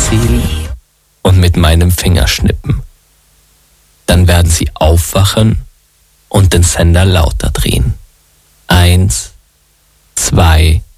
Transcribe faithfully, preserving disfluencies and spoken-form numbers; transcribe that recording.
ziehen und mit meinem Finger schnippen. Dann werden Sie aufwachen und den Sender lauter drehen. Eins, zwei,